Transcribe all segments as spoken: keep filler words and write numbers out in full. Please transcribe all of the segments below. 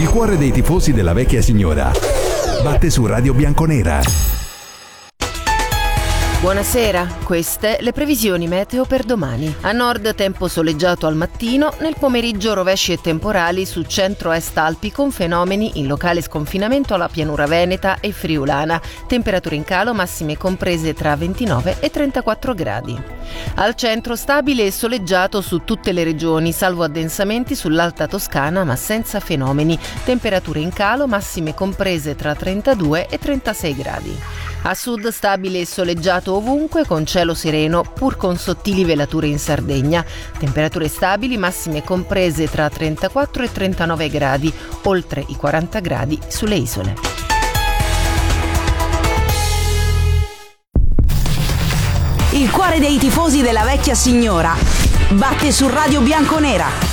Il cuore dei tifosi della vecchia signora batte su Radio Bianconera. Buonasera, queste le previsioni meteo per domani. A nord tempo soleggiato al mattino, nel pomeriggio rovesci e temporali su centro-est Alpi con fenomeni in locale sconfinamento alla pianura veneta e friulana. Temperature in calo massime comprese tra ventinove e trentaquattro gradi. Al centro stabile e soleggiato su tutte le regioni, salvo addensamenti sull'Alta Toscana ma senza fenomeni. Temperature in calo massime comprese tra trentadue e trentasei gradi. A sud stabile e soleggiato ovunque con cielo sereno pur con sottili velature in Sardegna. Temperature stabili massime comprese tra trentaquattro e trentanove gradi, oltre i quaranta gradi sulle isole. Il cuore dei tifosi della vecchia signora batte su Radio Bianconera.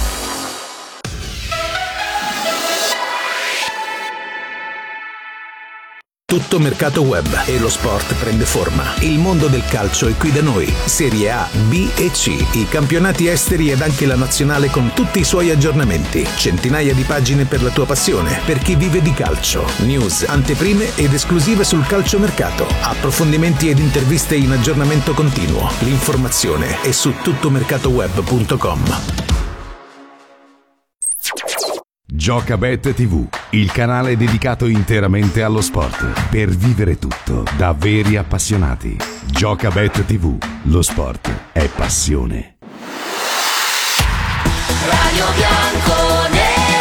Tutto mercato web e lo sport prende forma. Il mondo del calcio è qui da noi. Serie A, B e C, i campionati esteri ed anche la nazionale con tutti i suoi aggiornamenti. Centinaia di pagine per la tua passione, per chi vive di calcio. News, anteprime ed esclusive sul calciomercato. Approfondimenti ed interviste in aggiornamento continuo. L'informazione è su tuttomercatoweb punto com. Giocabet tivù, il canale dedicato interamente allo sport, per vivere tutto da veri appassionati. Giocabet tivù, lo sport è passione. Radio Bianconera.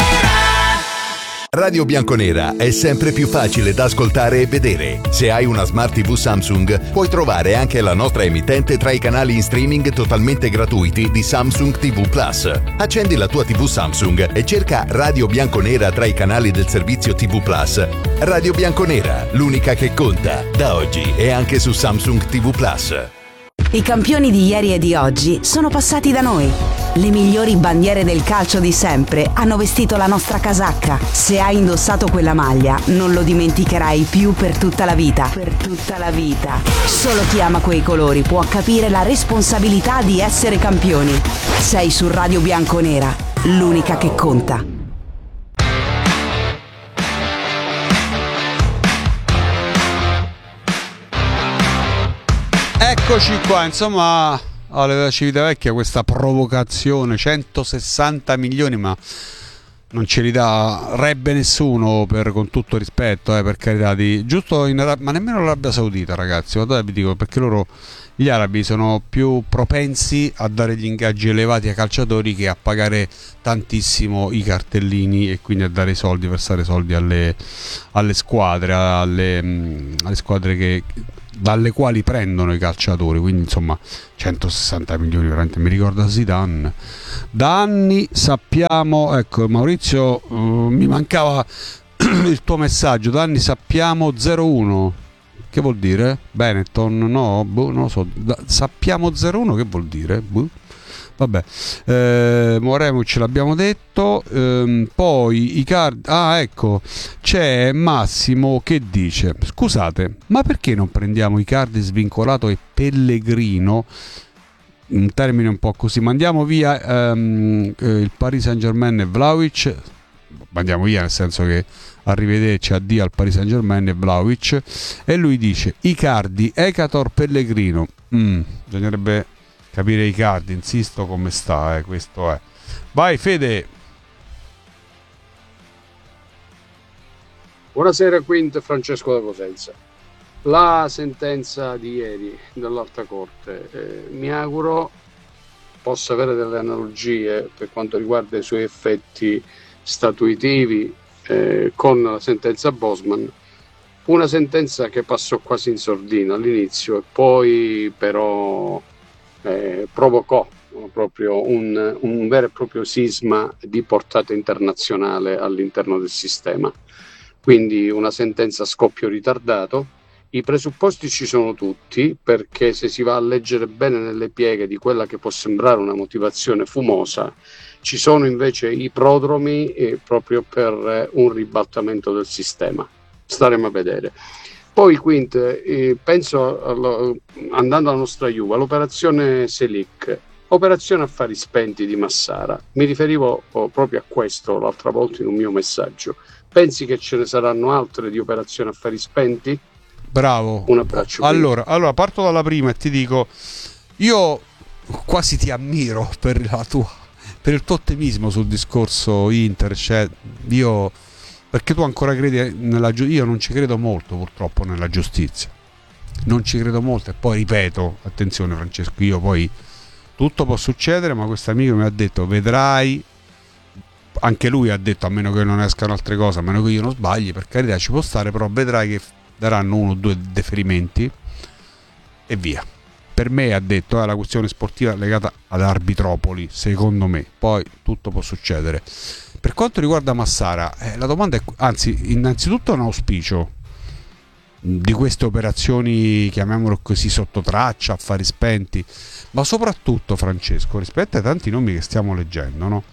Radio Bianconera è sempre più facile da ascoltare e vedere. Se hai una Smart tivù Samsung, puoi trovare anche la nostra emittente tra i canali in streaming totalmente gratuiti di Samsung tivù Plus. Accendi la tua tivù Samsung e cerca Radio Bianconera tra i canali del servizio tivù Plus. Radio Bianconera, l'unica che conta, da oggi e anche su Samsung tivù Plus. I campioni di ieri e di oggi sono passati da noi. Le migliori bandiere del calcio di sempre hanno vestito la nostra casacca. Se hai indossato quella maglia, non lo dimenticherai più per tutta la vita. Per tutta la vita. Solo chi ama quei colori può capire la responsabilità di essere campioni. Sei su Radio Bianconera, l'unica che conta. Eccoci qua, insomma, alla Civitavecchia questa provocazione, centosessanta milioni, ma non ce li darebbe nessuno, per, con tutto rispetto, eh, per carità, di, giusto in Arabia, ma nemmeno l'Arabia Saudita, ragazzi, guardate, vi dico, perché loro, gli arabi, sono più propensi a dare gli ingaggi elevati ai calciatori che a pagare tantissimo i cartellini e quindi a dare i soldi, versare soldi alle, alle squadre, alle, alle squadre che... dalle quali prendono i calciatori. Quindi insomma centosessanta milioni veramente mi ricorda Zidane. Da anni sappiamo, ecco Maurizio, uh, mi mancava il tuo messaggio, da anni sappiamo zero uno, che vuol dire? Benetton? No, boh, non lo so. Da, sappiamo zero uno che vuol dire? Boh. Vabbè, eh, Moremu ce l'abbiamo detto, ehm, poi i card... Ah, ecco, c'è Massimo che dice: scusate, ma perché non prendiamo Icardi svincolato e Pellegrino? Un termine un po' così, mandiamo via ehm, eh, il Paris Saint-Germain e Vlahovic, mandiamo via nel senso che arrivederci, addio al Paris Saint-Germain e Vlahovic, e lui dice Icardi, Ekator, Pellegrino. Mm, bisognerebbe capire Icardi, insisto, come sta, eh, questo è. Vai Fede. Buonasera Quint, Francesco da Cosenza. La sentenza di ieri dell'Alta Corte, eh, mi auguro possa avere delle analogie per quanto riguarda i suoi effetti statuitivi eh, con la sentenza Bosman. Una sentenza che passò quasi in sordina all'inizio e poi però Eh, provocò proprio un, un vero e proprio sisma di portata internazionale all'interno del sistema. Quindi una sentenza a scoppio ritardato. I presupposti ci sono tutti, perché se si va a leggere bene nelle pieghe di quella che può sembrare una motivazione fumosa, ci sono invece i prodromi eh, proprio per eh, un ribaltamento del sistema. Staremo a vedere. Poi Quint, eh, penso allo, andando alla nostra Juve, all'operazione Selic, Operazione affari spenti di Massara. Mi riferivo oh, proprio a questo l'altra volta in un mio messaggio. Pensi che ce ne saranno altre di operazioni affari spenti? Bravo. Un abbraccio. Allora, allora parto dalla prima e ti dico, io quasi ti ammiro per la tua, per il tuo ottimismo sul discorso Inter, cioè io, perché tu ancora credi nella giustizia. Io non ci credo molto, purtroppo, nella giustizia, non ci credo molto. E poi ripeto, attenzione Francesco, io poi tutto può succedere, ma questo amico mi ha detto vedrai, anche lui ha detto a meno che non escano altre cose, a meno che io non sbagli, per carità ci può stare, però vedrai che daranno uno o due deferimenti e via. Per me, ha detto, è la questione sportiva legata ad Arbitropoli, secondo me, poi tutto può succedere. Per quanto riguarda Massara, eh, la domanda è, anzi, innanzitutto un auspicio di queste operazioni, chiamiamolo così, sotto traccia, affari spenti, ma soprattutto, Francesco, rispetto ai tanti nomi che stiamo leggendo, no?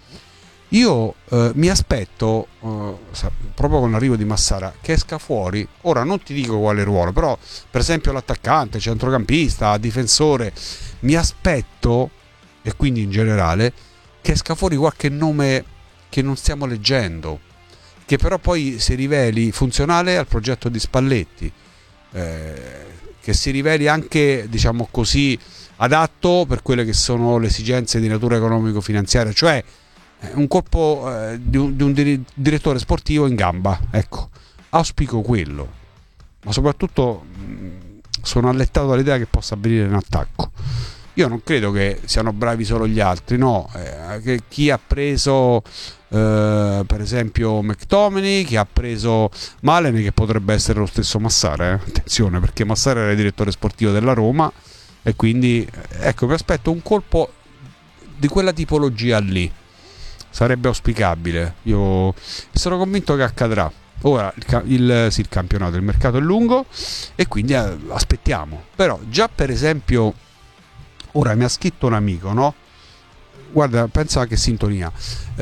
Io eh, mi aspetto, eh, proprio con l'arrivo di Massara, che esca fuori, ora non ti dico quale ruolo, però per esempio l'attaccante, centrocampista, difensore, mi aspetto, e quindi in generale, che esca fuori qualche nome che non stiamo leggendo, che però poi si riveli funzionale al progetto di Spalletti, eh, che si riveli anche, diciamo così, adatto per quelle che sono le esigenze di natura economico-finanziaria, cioè un colpo eh, di, un, di un dir- direttore sportivo in gamba, ecco, auspico quello, ma soprattutto mh, sono allettato dall'idea che possa avvenire in attacco. Io non credo che siano bravi solo gli altri, no, eh, che chi ha preso eh, per esempio McTominay, chi ha preso Malen, che potrebbe essere lo stesso Massara, eh? Attenzione, perché Massara era il direttore sportivo della Roma e quindi ecco, mi aspetto un colpo di quella tipologia lì. Sarebbe auspicabile, io sono convinto che accadrà. Ora il, il, sì, il campionato, il mercato è lungo e quindi eh, aspettiamo. Però già per esempio, ora mi ha scritto un amico, no? Guarda, pensa che sintonia.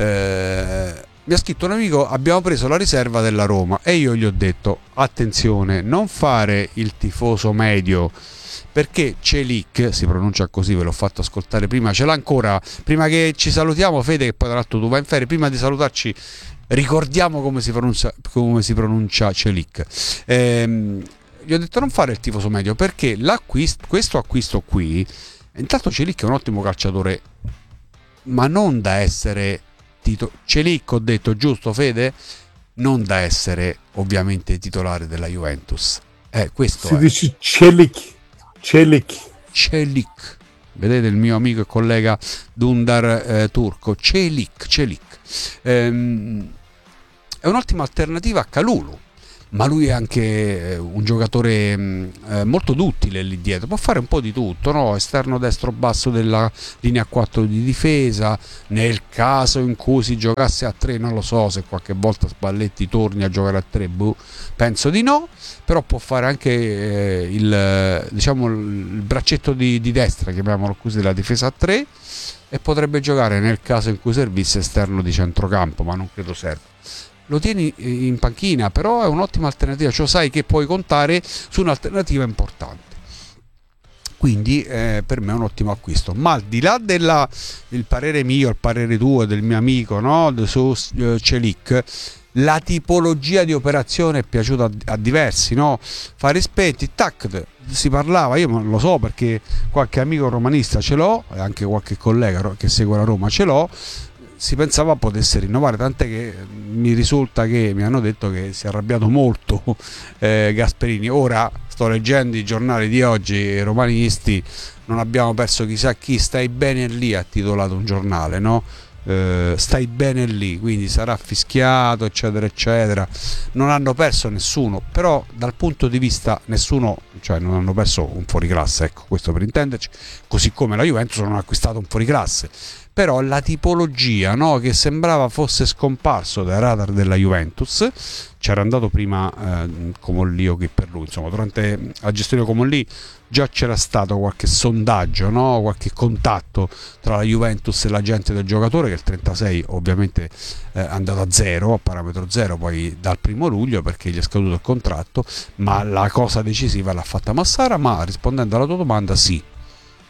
Eh, mi ha scritto un amico, abbiamo preso la riserva della Roma e io gli ho detto attenzione, non fare il tifoso medio, perché Celik, si pronuncia così, ve l'ho fatto ascoltare prima, ce l'ha ancora, prima che ci salutiamo Fede, che poi tra l'altro tu vai in ferie, prima di salutarci ricordiamo come si pronuncia, come si pronuncia Celik. Ehm, gli ho detto non fare il tifoso medio, perché l'acquisto, questo acquisto qui, intanto Celik è un ottimo calciatore, ma non da essere tito- Celik, ho detto giusto Fede? Non da essere ovviamente titolare della Juventus. Eh, questo si è. dice Celik. Celik. Celik, vedete il mio amico e collega Dundar eh, turco, Celik, Celik. Ehm, è un'ottima alternativa a Kalulu, ma lui è anche un giocatore mh, eh, molto duttile lì dietro, può fare un po' di tutto, no? Esterno destro basso della linea quattro di difesa, nel caso in cui si giocasse a tre, non lo so se qualche volta Spalletti torni a giocare a tre, boh, penso di no, però può fare anche eh, il, diciamo, il braccetto di, di destra, chiamiamolo così, della difesa a tre, e potrebbe giocare nel caso in cui servisse esterno di centrocampo, ma non credo serva. Lo tieni in panchina, però è un'ottima alternativa, cioè sai che puoi contare su un'alternativa importante, quindi eh, per me è un ottimo acquisto. Ma al di là del parere mio, il parere tuo, del mio amico, no, su uh, Celik, la tipologia di operazione è piaciuta a, a diversi, no? Fare spenti, tac, si parlava, io non lo so perché qualche amico romanista ce l'ho e anche qualche collega che segue la Roma ce l'ho, si pensava potesse rinnovare, tant'è che mi risulta che mi hanno detto che si è arrabbiato molto eh, Gasperini. Ora sto leggendo i giornali di oggi romanisti, non abbiamo perso chissà chi, stai bene lì, ha titolato un giornale, no? Eh, stai bene lì, quindi sarà fischiato eccetera eccetera, non hanno perso nessuno, però dal punto di vista nessuno, cioè non hanno perso un fuoriclasse, ecco, questo per intenderci, così come la Juventus non ha acquistato un fuoriclasse, però la tipologia, no, che sembrava fosse scomparso dai radar della Juventus, c'era andato prima eh, Comolli o chi per lui, insomma durante la gestione Comolli già c'era stato qualche sondaggio, no, qualche contatto tra la Juventus e l'agente del giocatore, che il trentasei ovviamente è andato a zero, a parametro zero poi dal primo luglio perché gli è scaduto il contratto, ma la cosa decisiva l'ha fatta Massara. Ma rispondendo alla tua domanda, sì,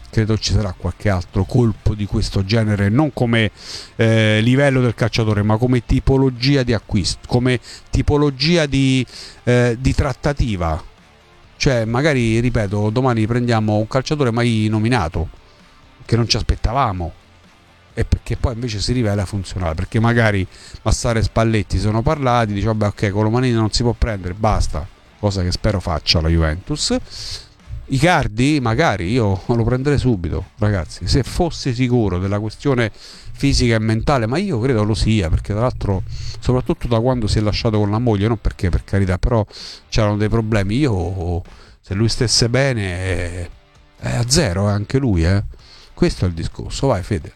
credo ci sarà qualche altro colpo di questo genere, non come eh, livello del calciatore, ma come tipologia di acquisto, come tipologia di, eh, di trattativa. Cioè magari, ripeto, domani prendiamo un calciatore mai nominato che non ci aspettavamo, e perché poi invece si rivela funzionale, perché magari Massara e Spalletti sono parlati, dice vabbè, ok, Colomanini non si può prendere, basta, cosa che spero faccia la Juventus. Icardi magari io lo prenderei subito, ragazzi, se fossi sicuro della questione fisica e mentale, ma io credo lo sia, perché tra l'altro soprattutto da quando si è lasciato con la moglie, non perché, per carità, però c'erano dei problemi. Io, se lui stesse bene, è, è a zero, è anche lui, eh. Questo è il discorso. Vai Fede.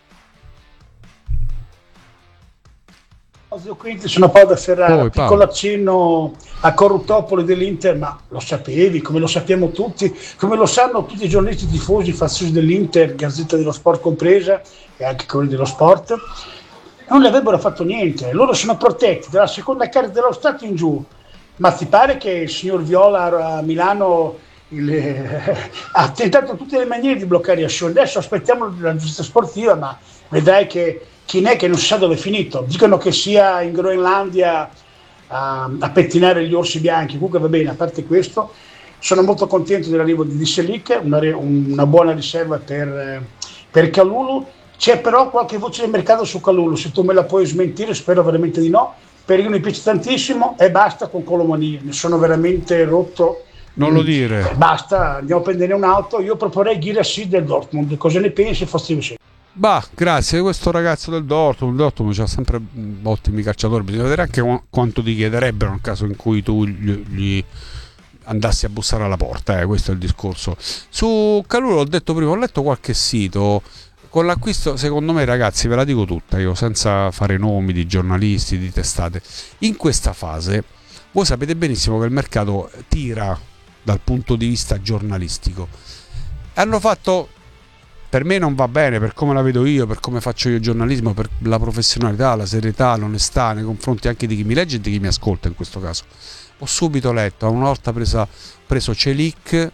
Quindi sono Paolo da Ferrara, oh, piccolo accenno a Corruttopoli dell'Inter, ma lo sapevi, come lo sappiamo tutti, come lo sanno tutti i giornalisti tifosi, faziosi dell'Inter, Gazzetta dello Sport compresa, e anche quelli dello Sport, non le avrebbero fatto niente, loro sono protetti dalla seconda carica dello Stato in giù, ma ti pare che il signor Viola a Milano il, eh, ha tentato in tutte le maniere di bloccare Ascione. Adesso aspettiamo la giustizia sportiva, ma vedrai che chi è che non si sa dove è finito. Dicono che sia in Groenlandia a, a pettinare gli orsi bianchi. Comunque va bene, a parte questo, sono molto contento dell'arrivo di Disselic, una, una buona riserva per, per Kalulu. C'è però qualche voce del mercato su Kalulu, se tu me la puoi smentire, spero veramente di no, perché mi piace tantissimo e basta con Colomani, ne sono veramente rotto. Non lo dire. Basta, andiamo a prendere un'auto. Io proporrei Guirassy del Dortmund. Cosa ne pensi, Fastio? Bah, grazie, questo ragazzo del Dortmund, il Dortmund c'ha sempre ottimi calciatori, bisogna vedere anche qu- quanto ti chiederebbero nel caso in cui tu gli, gli andassi a bussare alla porta, eh, questo è il discorso. Su Kalulu ho detto prima, ho letto qualche sito, con l'acquisto, secondo me ragazzi, ve la dico tutta io, senza fare nomi di giornalisti, di testate, in questa fase voi sapete benissimo che il mercato tira dal punto di vista giornalistico. Hanno fatto, per me non va bene, per come la vedo io, per come faccio io il giornalismo, per la professionalità, la serietà, l'onestà nei confronti anche di chi mi legge e di chi mi ascolta in questo caso. Ho subito letto, una volta presa, preso Celic,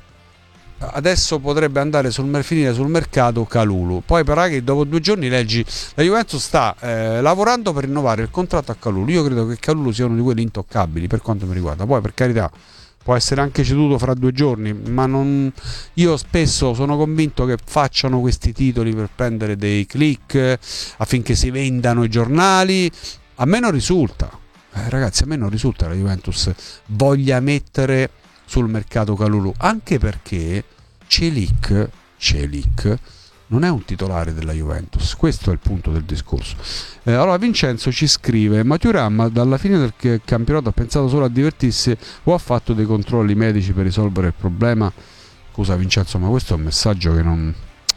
adesso potrebbe andare sul, finire sul mercato Kalulu. Poi però che dopo due giorni leggi la Juventus sta eh, lavorando per rinnovare il contratto a Kalulu. Io credo che Kalulu sia uno di quelli intoccabili per quanto mi riguarda. Poi per carità può essere anche ceduto fra due giorni, ma non, io spesso sono convinto che facciano questi titoli per prendere dei click affinché si vendano i giornali. A me non risulta, eh, ragazzi, a me non risulta la Juventus voglia mettere sul mercato Kalulu, anche perché Celic, Celic non è un titolare della Juventus, questo è il punto del discorso. Eh, allora Vincenzo ci scrive: ma Thuram dalla fine del campionato ha pensato solo a divertirsi o ha fatto dei controlli medici per risolvere il problema? Scusa Vincenzo, ma questo è un messaggio che non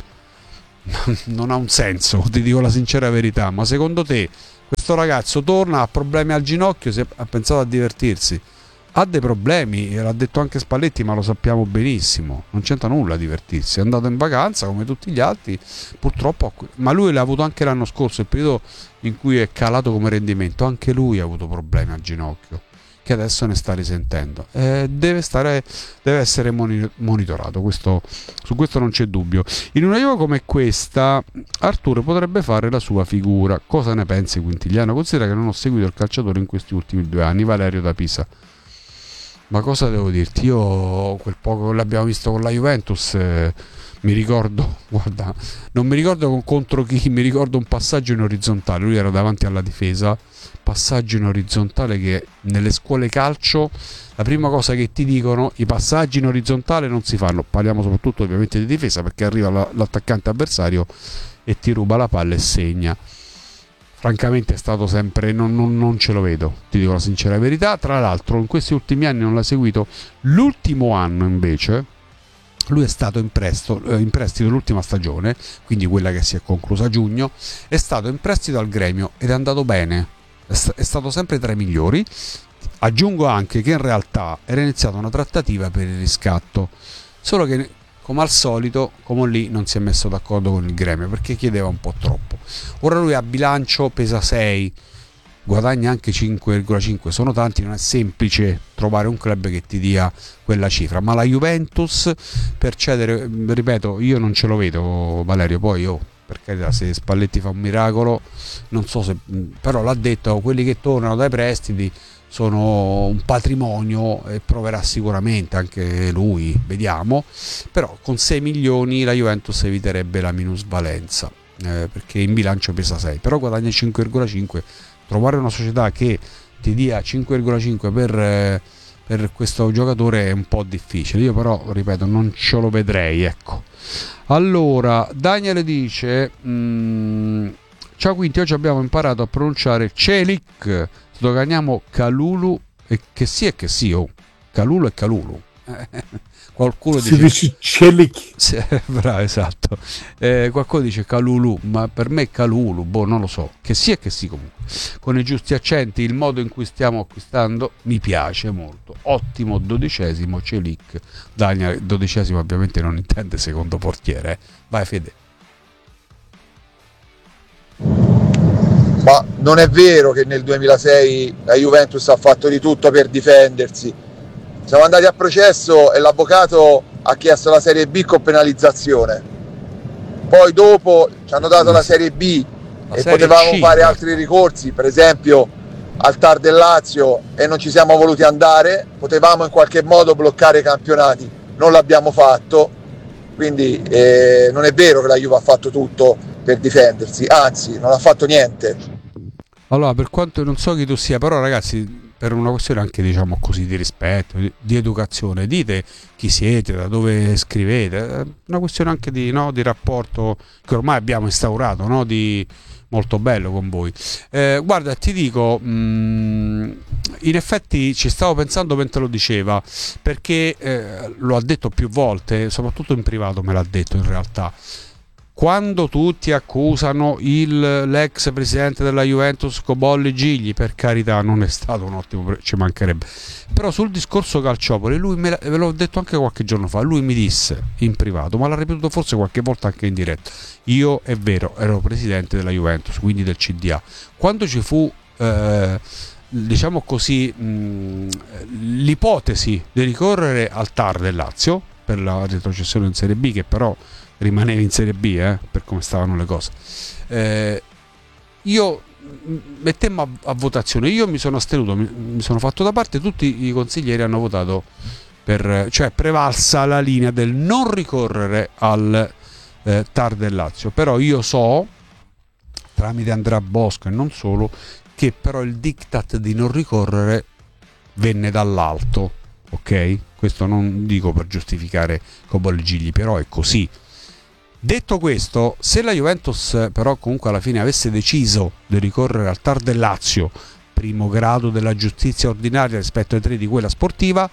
non ha un senso, ti dico la sincera verità. Ma secondo te questo ragazzo torna, ha problemi al ginocchio, si è, ha pensato a divertirsi? Ha dei problemi, l'ha detto anche Spalletti, ma lo sappiamo benissimo, non c'entra nulla a divertirsi, è andato in vacanza come tutti gli altri, purtroppo, ma lui l'ha avuto anche l'anno scorso, il periodo in cui è calato come rendimento, anche lui ha avuto problemi al ginocchio, che adesso ne sta risentendo, eh, deve, stare, deve essere monitorato, questo, su questo non c'è dubbio. In una Juve come questa Arturo potrebbe fare la sua figura. Cosa ne pensi Quintigliano? Considera che non ho seguito il calciatore in questi ultimi due anni. Valerio da Pisa: ma cosa devo dirti? Io quel poco che l'abbiamo visto con la Juventus, eh, mi ricordo, guarda, non mi ricordo con, contro chi, mi ricordo un passaggio in orizzontale, lui era davanti alla difesa, passaggio in orizzontale che nelle scuole calcio la prima cosa che ti dicono, i passaggi in orizzontale non si fanno, parliamo soprattutto ovviamente di difesa, perché arriva la, l'attaccante avversario e ti ruba la palla e segna. Francamente è stato sempre, non, non, non ce lo vedo, ti dico la sincera verità. Tra l'altro in questi ultimi anni non l'ha seguito, l'ultimo anno invece lui è stato in, presto, eh, in prestito l'ultima stagione, quindi quella che si è conclusa a giugno, è stato in prestito al Gremio ed è andato bene, è, st- è stato sempre tra i migliori. Aggiungo anche che in realtà era iniziata una trattativa per il riscatto, solo che come al solito, come lì non si è messo d'accordo con il Gremio perché chiedeva un po' troppo. Ora lui a bilancio pesa sei, guadagna anche cinque virgola cinque, sono tanti, non è semplice trovare un club che ti dia quella cifra, ma la Juventus per cedere, ripeto, io non ce lo vedo Valerio, poi io, per carità, se Spalletti fa un miracolo, non so se, però l'ha detto, quelli che tornano dai prestiti sono un patrimonio e proverà sicuramente anche lui, vediamo, però con sei milioni la Juventus eviterebbe la minusvalenza, eh, perché in bilancio pesa sei, però guadagna cinque virgola cinque. Trovare una società che ti dia cinque virgola cinque per, eh, per questo giocatore è un po' difficile, io però ripeto non ce lo vedrei, ecco. Allora Daniele dice mh, ciao Quinti, oggi abbiamo imparato a pronunciare Celik, sdoganiamo Kalulu, e che sì e che sì, oh, Kalulu e Kalulu. Qualcuno si dice, dice Celik. sì, bravo, esatto. Eh, qualcuno dice Kalulu, ma per me è Kalulu, boh, non lo so. Che sì e che sì comunque. Con i giusti accenti, il modo in cui stiamo acquistando mi piace molto. Ottimo dodicesimo Celik. Daniel, dodicesimo ovviamente non intende secondo portiere. Eh. Vai Fede. Ma non è vero che nel duemilasei la Juventus ha fatto di tutto per difendersi. Siamo andati a processo e l'avvocato ha chiesto la Serie B con penalizzazione. Poi dopo ci hanno dato la Serie B la e serie potevamo C, fare altri ricorsi, per esempio al T A R del Lazio, e non ci siamo voluti andare. Potevamo in qualche modo bloccare i campionati, non l'abbiamo fatto. Quindi eh, non è vero che la Juve ha fatto tutto per difendersi, anzi non ha fatto niente. Allora, per quanto non so chi tu sia, però ragazzi, per una questione anche diciamo così di rispetto, di, di educazione, dite chi siete, da dove scrivete, una questione anche di, no, di rapporto che ormai abbiamo instaurato, no, di molto bello con voi. Eh, guarda, ti dico, mh, in effetti ci stavo pensando mentre lo diceva, perché eh, lo ha detto più volte, soprattutto in privato me l'ha detto in realtà. Quando tutti accusano il, l'ex presidente della Juventus Cobolli Gigli, per carità non è stato un ottimo, ci mancherebbe, però sul discorso Calciopoli lui me, ve l'ho detto anche qualche giorno fa, lui mi disse in privato, ma l'ha ripetuto forse qualche volta anche in diretta, io è vero ero presidente della Juventus, quindi del C D A, quando ci fu eh, diciamo così mh, l'ipotesi di ricorrere al T A R del Lazio per la retrocessione in Serie B, che però rimaneva in Serie B, eh, per come stavano le cose, eh, io mettemmo a, a votazione, io mi sono astenuto, mi, mi sono fatto da parte, tutti i consiglieri hanno votato per, cioè prevalsa la linea del non ricorrere al eh, T A R del Lazio, però io so tramite Andrea Bosco e non solo che però il diktat di non ricorrere venne dall'alto, ok? Questo non dico per giustificare Cobolli Gigli, però è così. Detto questo, se la Juventus però comunque alla fine avesse deciso di ricorrere al T A R del Lazio, primo grado della giustizia ordinaria rispetto ai tre di quella sportiva,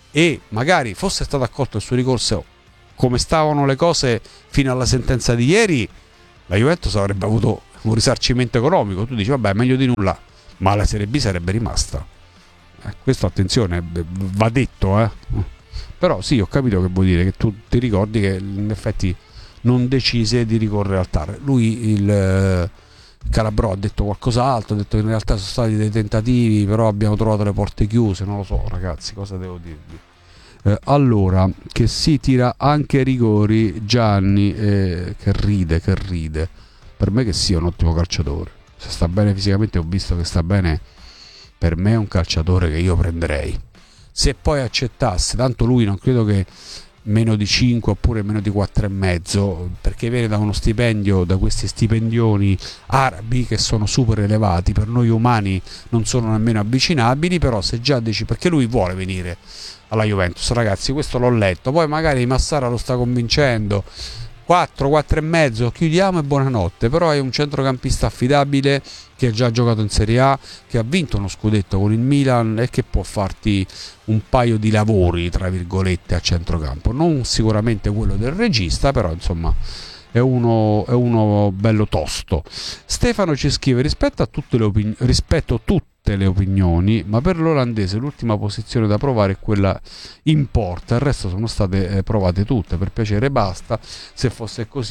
e magari fosse stato accolto il suo ricorso come stavano le cose fino alla sentenza di ieri, la Juventus avrebbe avuto un risarcimento economico. Tu dici vabbè, meglio di nulla, ma la Serie B sarebbe rimasta. Eh, questo attenzione, va detto, eh. Però sì, ho capito che vuol dire, che tu ti ricordi che in effetti non decise di ricorrere al T A R. Lui, il eh, Calabrò, ha detto qualcos'altro, ha detto che in realtà sono stati dei tentativi, però abbiamo trovato le porte chiuse, non lo so ragazzi, cosa devo dirvi. Eh, allora, che si tira anche rigori, Gianni, eh, che ride, che ride. Per me che sia un ottimo calciatore, se sta bene fisicamente, ho visto che sta bene, per me è un calciatore che io prenderei. Se poi accettasse, tanto lui non credo che meno di cinque oppure meno di quattro e mezzo, perché viene da uno stipendio, da questi stipendioni arabi che sono super elevati, per noi umani non sono nemmeno avvicinabili, però se già dici, perché lui vuole venire alla Juventus, ragazzi, questo l'ho letto, poi magari Massara lo sta convincendo, quattro, quattro e mezzo, chiudiamo e buonanotte. Però è un centrocampista affidabile che ha già giocato in Serie A, che ha vinto uno scudetto con il Milan e che può farti un paio di lavori tra virgolette a centrocampo, non sicuramente quello del regista, però insomma è uno, è uno bello tosto. Stefano ci scrive: rispetto a tutte le opinioni, rispetto tutte le opinioni, ma per l'olandese l'ultima posizione da provare è quella in porta, il resto sono state eh, provate tutte, per piacere basta. Se fosse così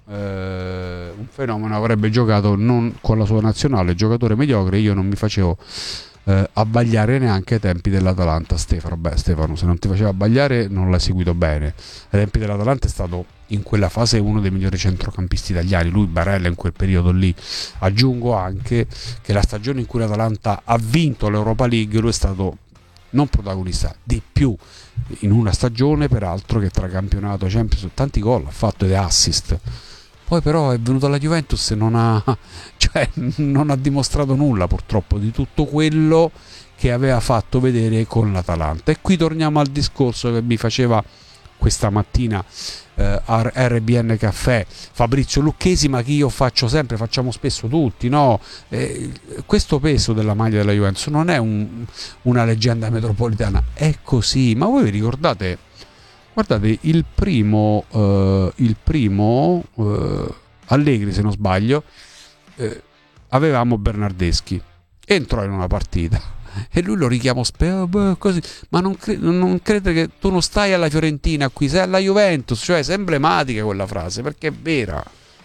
eh, un fenomeno, avrebbe giocato non con la sua nazionale, giocatore mediocre. Io non mi facevo eh, abbagliare neanche ai tempi dell'Atalanta. Stefano, beh Stefano, se non ti faceva abbagliare non l'hai seguito bene. Ai tempi dell'Atalanta è stato in quella fase uno dei migliori centrocampisti italiani, lui, Barella, in quel periodo lì. Aggiungo anche che la stagione in cui l'Atalanta ha vinto l'Europa League, lui è stato non protagonista, di più, in una stagione peraltro che tra campionato, Champions, tanti gol ha fatto ed assist. Poi però è venuto alla Juventus e non ha, cioè, non ha dimostrato nulla purtroppo di tutto quello che aveva fatto vedere con l'Atalanta. E qui torniamo al discorso che mi faceva questa mattina eh, a R B N Caffè Fabrizio Lucchesi, ma che io faccio sempre, facciamo spesso tutti, no? Eh, questo peso della maglia della Juventus non è un, una leggenda metropolitana, è così. Ma voi vi ricordate, guardate, il primo eh, il primo eh, Allegri, se non sbaglio, eh, avevamo Bernardeschi, entrò in una partita e lui lo richiamò spesso, così, ma non, cre- non crede che tu non stai alla Fiorentina qui, sei alla Juventus, cioè è emblematica quella frase, perché è vera,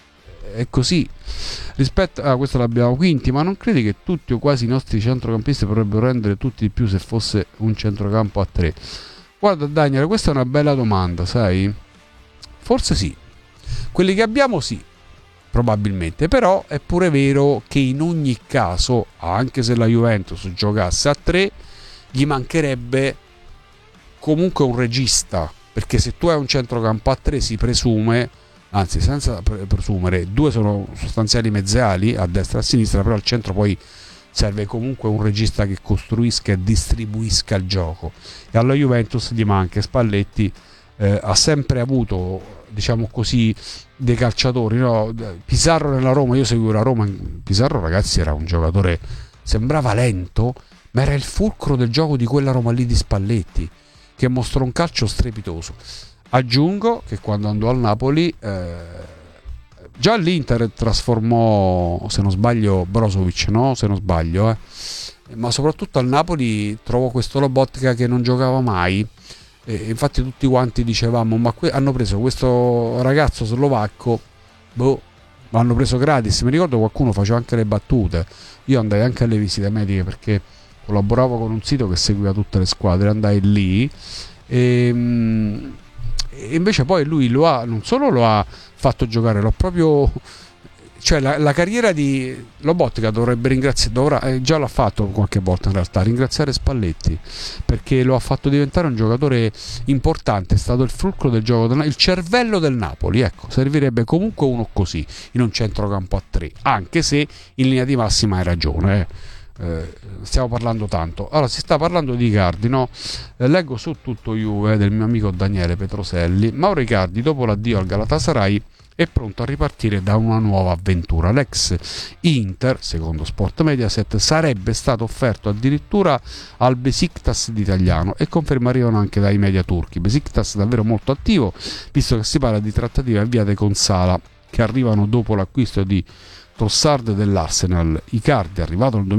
è così. Rispetto a ah, questo l'abbiamo Quinti, ma non credi che tutti o quasi i nostri centrocampisti potrebbero rendere tutti di più se fosse un centrocampo a tre? Guarda Daniele, questa è una bella domanda, sai? Forse sì, quelli che abbiamo sì, probabilmente, però è pure vero che in ogni caso, anche se la Juventus giocasse a tre, gli mancherebbe comunque un regista, perché se tu hai un centrocampo a tre si presume, anzi senza pre- presumere, due sono sostanziali mezziali a destra e a sinistra, però al centro poi serve comunque un regista che costruisca e distribuisca il gioco, e alla Juventus gli manca. Spalletti eh, ha sempre avuto, diciamo così, dei calciatori, no? Pizarro nella Roma, io seguivo la Roma, Pizarro, ragazzi, era un giocatore, sembrava lento, ma era il fulcro del gioco di quella Roma lì di Spalletti, che mostrò un calcio strepitoso. Aggiungo che quando andò al Napoli eh, già l'Inter trasformò, se non sbaglio, Brozovic, no? Se non sbaglio, eh. ma soprattutto al Napoli trovò questo Lobotka che non giocava mai. E infatti tutti quanti dicevamo, ma que- hanno preso questo ragazzo slovacco, boh, l'hanno preso gratis. Mi ricordo qualcuno faceva anche le battute, io andai anche alle visite mediche perché collaboravo con un sito che seguiva tutte le squadre, andai lì e, e invece poi lui lo ha, non solo lo ha fatto giocare, l'ho proprio, cioè la, la carriera di Lobotka dovrebbe ringraziare, dovrà, eh, già l'ha fatto qualche volta in realtà, ringraziare Spalletti, perché lo ha fatto diventare un giocatore importante, è stato il fulcro del gioco, del, il cervello del Napoli, ecco, servirebbe comunque uno così in un centrocampo a tre, anche se in linea di massima hai ragione, eh. Eh, stiamo parlando tanto. Allora, si sta parlando di Icardi, no? Eh, leggo su Tutto Juve del mio amico Daniele Petroselli: Mauro Icardi, dopo l'addio al Galatasaray, è pronto a ripartire da una nuova avventura. L'ex Inter, secondo Sport Mediaset, sarebbe stato offerto addirittura al Besiktas d'italiano, e conferme arrivano anche dai media turchi. Besiktas davvero molto attivo, visto che si parla di trattative avviate con Sala, che arrivano dopo l'acquisto di Trossard dell'Arsenal. Icardi, arrivato nel